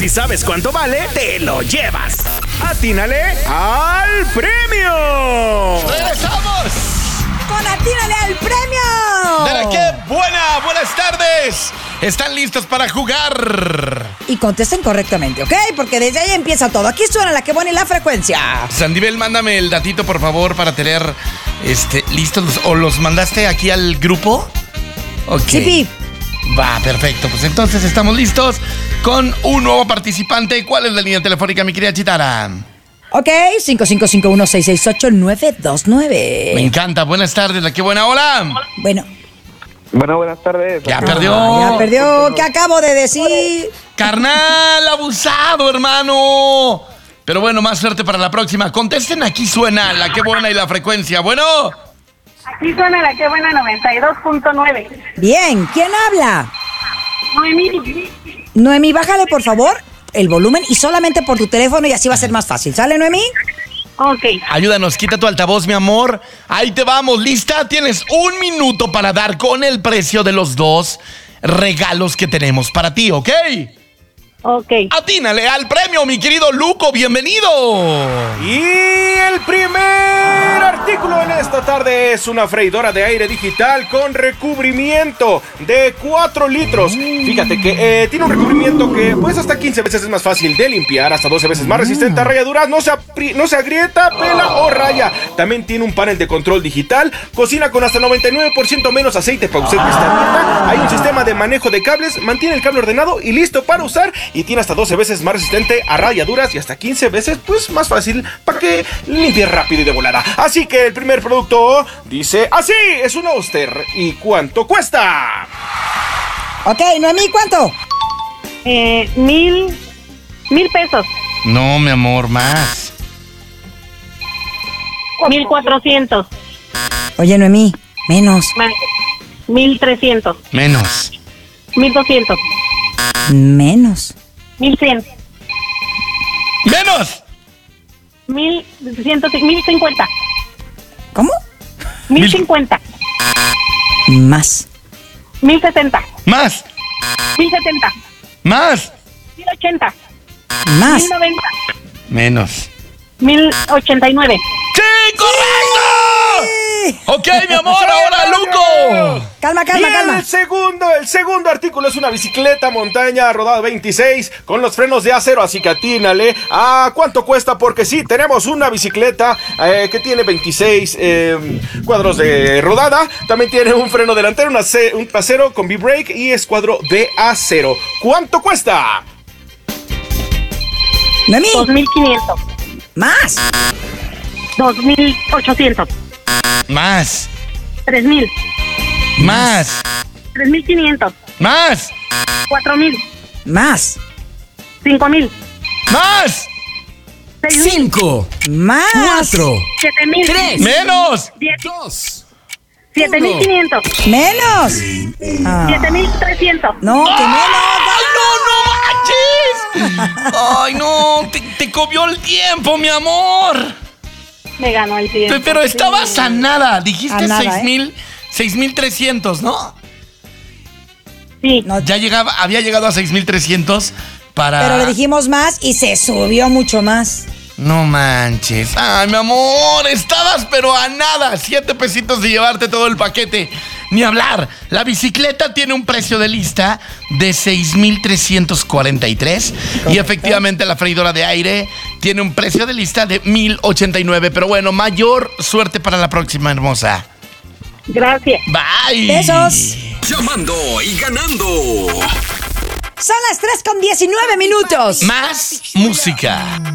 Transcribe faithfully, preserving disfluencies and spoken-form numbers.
si sabes cuánto vale, te lo llevas. ¡Atínale al premio! ¡Regresamos! ¡Con Atínale al premio! ¡De qué buena! ¡Buenas tardes! ¿Están listos para jugar? Y contesten correctamente, ¿ok? Porque desde ahí empieza todo. Aquí suena la que buena y la frecuencia. Sandivel, mándame el datito, por favor, para tener este, listos. los- ¿O los mandaste aquí al grupo? Ok. Sí, Pi. Va, perfecto. Pues entonces estamos listos con un nuevo participante. ¿Cuál es la línea telefónica, mi querida Chitara? Ok, cinco cinco cinco uno seis seis ocho nueve dos nueve. Me encanta. Buenas tardes. La qué buena. Hola. Bueno, Bueno, buenas tardes. Ya Aquí- perdió. ah, ya perdió. ¿Qué acabo de decir? Carnal, abusado, hermano. Pero bueno, más suerte para la próxima. Contesten, aquí suena la qué buena y la frecuencia. Bueno. Aquí suena la que buena noventa y dos punto nueve. Bien, ¿quién habla? Noemí. Noemí, bájale por favor el volumen y solamente por tu teléfono y así va a ser más fácil. ¿Sale, Noemí? Ok. Ayúdanos, quita tu altavoz, mi amor. Ahí te vamos, ¿lista? Tienes un minuto para dar con el precio de los dos regalos que tenemos para ti, ¿ok? Ok. Atínale al premio, mi querido Luco, bienvenido. Y el primer artículo en esta tarde es una freidora de aire digital con recubrimiento de cuatro litros. Fíjate que eh, tiene un recubrimiento que pues hasta quince veces es más fácil de limpiar, hasta doce veces más resistente a rayaduras, no se, apri- no se agrieta, pela o raya. También tiene un panel de control digital, cocina con hasta noventa y nueve por ciento menos aceite para usted que está a dieta. Hay un sistema de manejo de cables, mantiene el cable ordenado y listo para usar. Y tiene hasta doce veces más resistente a rayaduras y hasta quince veces pues más fácil para que limpie rápido y de volada. Así que el primer producto dice así, es un Oster. ¿Y cuánto cuesta? Ok, Noemí, ¿cuánto? Eh, mil, mil pesos. No, mi amor, más. Mil cuatrocientos. Oye, Noemí, menos, Más. Mil trescientos. Menos. Mil doscientos. menos. Mil cien. Menos. Mil ciento, mil cincuenta. ¿Cómo? Mil Mil- cincuenta. Más. Mil sesenta. Más. Mil setenta. Más. Mil ochenta. Más. Mil noventa. Menos. Mil ochenta y nueve. ¡Sí, correcto! Ok, mi amor, ahora Luco. Calma, Y calma, calma. el segundo, el segundo artículo es una bicicleta montaña rodada veintiséis con los frenos de acero, así que atínale a cuánto cuesta, porque sí, tenemos una bicicleta eh, que tiene veintiséis eh, cuadros de rodada, también tiene un freno delantero, un, ace- un trasero con V-brake y es cuadro de acero. ¿Cuánto cuesta? Noemí, Dos mil quinientos. más. Dos mil ochocientos. Más. Tres mil. Más. Tres mil quinientos. Más. Cuatro mil. Más. Cinco mil. Más. Seis mil. Cinco, Más. cuatro, Siete mil. tres, Menos. Diez. dos. Siete mil quinientos. Menos. Ah. Siete mil trescientos. No, que menos. ¡Ay, no, no manches! ¡Ay, no! Te, te comió el tiempo, mi amor. Me ganó el tiempo. Pe- Pero estabas a nada. Dijiste A nada, seis ¿eh? mil, seis mil trescientos, ¿no? Sí. No, Ya llegaba, había llegado a seis mil trescientos para... pero le dijimos más y se subió mucho más. No manches. Ay, mi amor, estabas pero a nada. Siete pesitos de llevarte todo el paquete. Ni hablar. La bicicleta tiene un precio de lista de seis mil trescientos cuarenta y tres. Y efectivamente la freidora de aire tiene un precio de lista de mil ochenta y nueve. Pero bueno, mayor suerte para la próxima, hermosa. Gracias. Bye. Besos. Llamando y ganando. Son las tres con diecinueve minutos. Más música.